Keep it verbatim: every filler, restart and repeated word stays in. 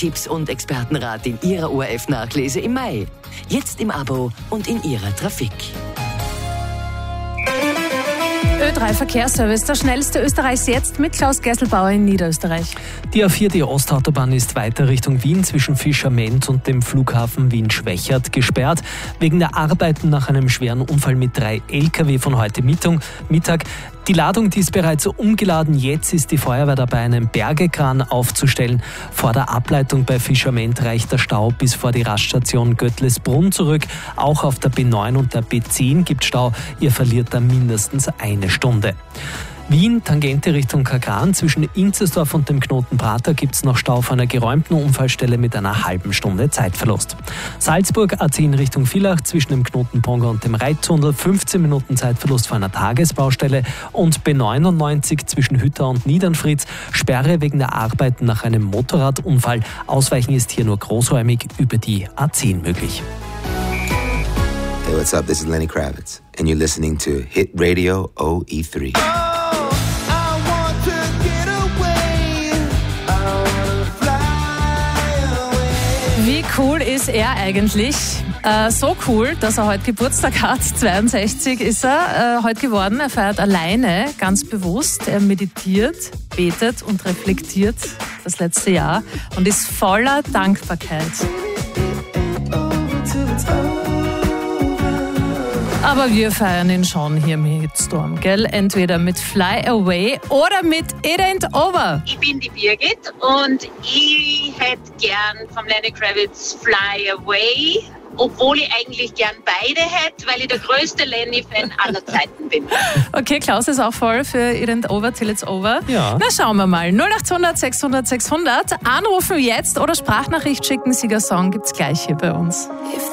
Tipps und Expertenrat in Ihrer O R F-Nachlese im Mai. Jetzt im Abo und in Ihrer Trafik. Ö drei Verkehrsservice, der schnellste Österreichs jetzt mit Klaus Gesselbauer in Niederösterreich. Die A vier, die Ostautobahn, ist weiter Richtung Wien zwischen Fischerment und dem Flughafen Wien-Schwächert gesperrt. Wegen der Arbeiten nach einem schweren Unfall mit drei L K W von heute Mittag. Die Ladung, die ist bereits umgeladen. Jetzt ist die Feuerwehr dabei, einen Bergekran aufzustellen. Vor der Ableitung bei Fischerment reicht der Stau bis vor die Raststation Göttlesbrunn zurück. Auch auf der B neun und der B zehn gibt Stau. Ihr verliert da mindestens eine Stunde. Wien, Tangente Richtung Kagran, zwischen Inzersdorf und dem Knoten Prater gibt es noch Stau auf einer geräumten Unfallstelle mit einer halben Stunde Zeitverlust. Salzburg, A zehn Richtung Villach, zwischen dem Knoten Ponga und dem Reittunnel, fünfzehn Minuten Zeitverlust vor einer Tagesbaustelle. Und B neunundneunzig zwischen Hütter und Niedernfritz, Sperre wegen der Arbeiten nach einem Motorradunfall. Ausweichen ist hier nur großräumig über die A zehn möglich. Hey, what's up? This is Lenny Kravitz, and you're listening to Hit Radio O E three. Wie cool ist er eigentlich? Äh, so cool, dass er heute Geburtstag hat. zweiundsechzig ist er äh, heute geworden. Er feiert alleine, ganz bewusst. Er meditiert, betet und reflektiert das letzte Jahr und ist voller Dankbarkeit. Aber wir feiern ihn schon hier mit Storm, gell? Entweder mit Fly Away oder mit It Ain't Over. Ich bin die Birgit und ich hätte gern vom Lenny Kravitz Fly Away, obwohl ich eigentlich gern beide hätte, weil ich der größte Lenny-Fan aller Zeiten bin. Okay, Klaus ist auch voll für It Ain't Over Till It's Over. Ja. Na, schauen wir mal. null acht hundert sechshundert sechshundert. Anrufen jetzt oder Sprachnachricht schicken. Sieger Song gibt's gleich hier bei uns.